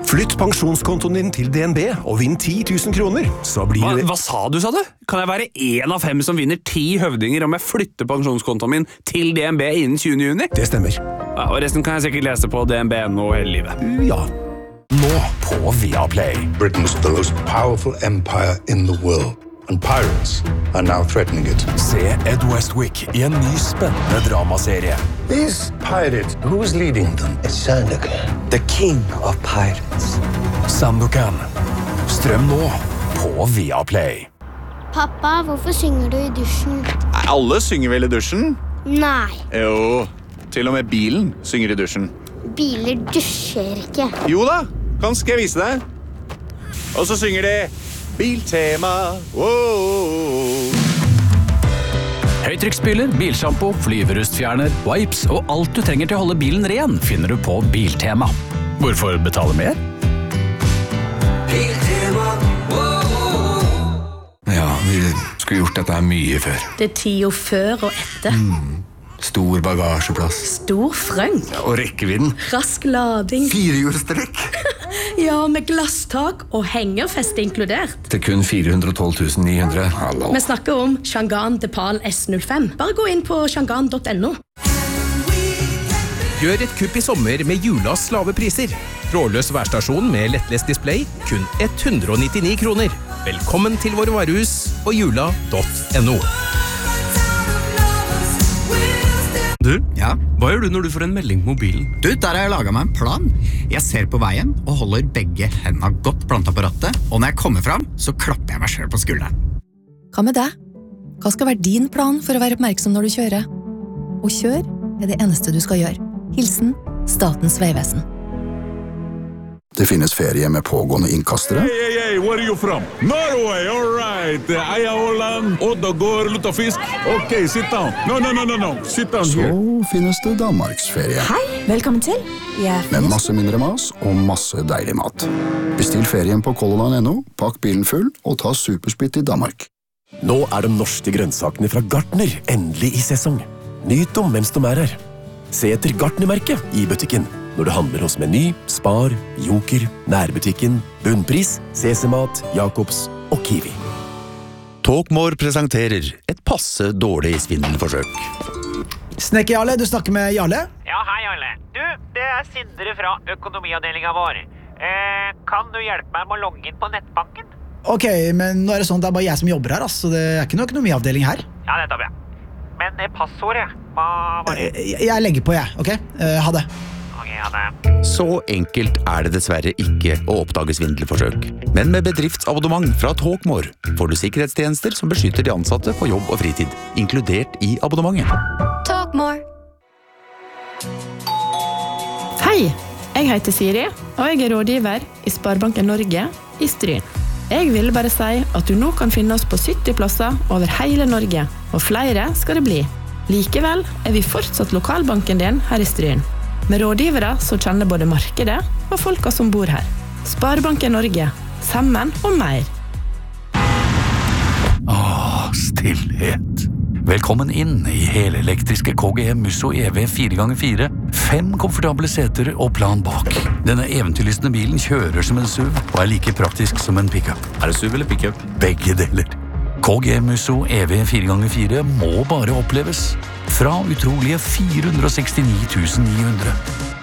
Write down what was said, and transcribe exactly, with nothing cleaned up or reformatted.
Flytt pensjonskontoen din til D N B og vinn ti tusen kroner, så blir Hva, det... hva sa du, sa du? Kan jeg være en av fem som vinner ti høvdinger om jeg flytter pensjonskontoen min til D N B innen tjuende juni? Det stemmer. Ja, og resten kan jeg sikkert lese på D N B nå hele livet. Ja. Nå på Viaplay. Britain's the most powerful empire in the world. And pirates are now threatening it. Se Ed Westwick i en ny spennende dramaserie. These pirates, who's leading them? It's Sandokan, the king of pirates. Sandokan. Strøm nå på Viaplay. Pappa, hvorfor synger du i dusjen? Alle synger vel i dusjen? Nei, Jo, til og med bilen synger i dusjen. biler dusjer ikke. Jo da, kan skal jeg vise deg. Og så synger de Biltema. Wow. Høytrykksspyler, bilshampoo, flyverustfjerner, wipes og alt du trenger til å holde bilen ren finner du på Biltema. Hvorfor betale mer? Biltema, Ja, vi skulle gjort dette her mye før. Det er tida før og etter. Stor bagasjeplass. Stor frønk. Og rekkevidden. Rask lading. Firehjulstrekk. Ja, med glasstak og hengerfeste inkludert. Til kun fire hundre og tolv tusen ni hundre. Hallo. Vi snakker om Changan Depal S null fem. Bare gå inn på changan punktum no. Gjør et kupp i sommer med Julas lave priser. Trådløs værstasjon med lettlest display, kun hundre og nittini kroner. Velkommen til våre varehus og jula punktum no. Du, Ja, hva gjør du når du får en melding på mobilen? du, der har jeg laget meg en plan. Jeg ser på veien og holder begge hendene godt plantet på rattet, og når jeg kommer frem, så klapper jeg meg selv på skulderen. Hva med deg? Hva skal være din plan for å være oppmerksom når du kjører? Å kjøre er det eneste du skal gjøre. Hilsen Statens vegvesen. Det finnes ferie med pågående innkastere. Hey, hey, hey, where are you from? Norway, all right. Eia Åland, Oddagård, Luttafisk. Ok, sit down. No, no, no, no, no. Sit down Så here. finnes det Danmarksferie. Hei, velkommen til. Med masse mindre mas og masse deilig mat. Bestill ferien på Color Line punktum no, pakk bilen full og ta supersplitt i Danmark. Nå er de norske grønnsakene fra Gartner endelig i sesong. Nyt dem mens de er her. Se etter Gartner-merket i butikken. Når du handler hos Meny, Spar, Joker, Nærbutikken, Bunnpris, C C-mat, Jacobs og Kiwi. Talkmore presenterer et passe dårlig svindelforsøk. Snekker Jarle, du snakker med Jarle? Ja, hei Jarle. Du, det er Sindre fra økonomiavdelingen vår. Eh, kan du hjelpe meg med å logge inn på nettbanken? Ok, men nå er det sånn at det er bare jeg som jobber her, altså. Det er ikke noe økonomiavdeling her. Ja, nettopp, ja. Men eh, passordet, hva var det? Jeg, jeg legger på, jeg, ok? Eh, ha det. Ok, ja, det. Så enkelt er det dessverre ikke å oppdage svindelforsøk. Men med bedriftsabonnement fra Talkmore får du sikkerhetstjenester som beskytter de ansatte på jobb og fritid, inkludert i abonnementet. Talkmore. Hei, jeg heter Siri, og jeg er rådgiver i Sparebanken Norge i Stryn. Jeg vil bare si at du nå kan finne oss på sytti plasser over hele Norge, og flere skal det bli. Likevel er vi fortsatt lokalbanken din her i Stryn, med rådgivere som kjenner både markedet og folka som bor her. Sparebanken Norge, sammen og mer. Åh, stillhet. Velkommen inn i helelektriske K G M Musso E V fire ganger fire. Fem komfortable seter og plan bak. Denne eventyrlystne bilen kjører som en S U V og er like praktisk som en pickup. Er det S U V eller pickup? Begge deler. K G M Musso E V fire ganger fire må bare oppleves. Fra utrolige fire hundre og sekstini tusen ni hundre.